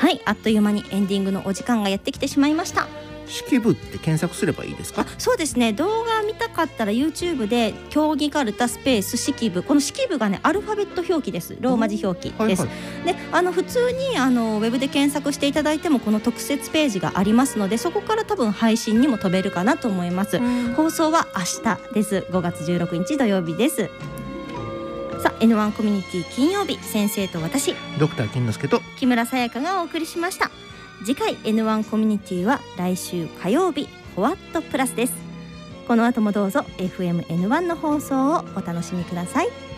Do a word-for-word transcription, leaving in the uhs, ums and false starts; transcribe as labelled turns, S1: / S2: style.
S1: はい、あっという間にエンディングのお時間がやってきてしまいました。
S2: 式部って検索すればいいですか？
S1: そうですね、動画見たかったら YouTube で競技かるたスペース式部、この式部がねアルファベット表記です。ローマ字表記です、はいはい、であの普通にあのウェブで検索していただいてもこの特設ページがありますので、そこから多分配信にも飛べるかなと思います。放送は明日です。ごがつじゅうろくにち土曜日です。さあ エヌワン コミュニティ金曜日、先生と私
S2: ドクター金之介と
S1: 木村沙耶香がお送りしました。次回 エヌワン コミュニティは来週火曜日ホワットプラスです。この後もどうぞ エフエムエヌワン の放送をお楽しみください。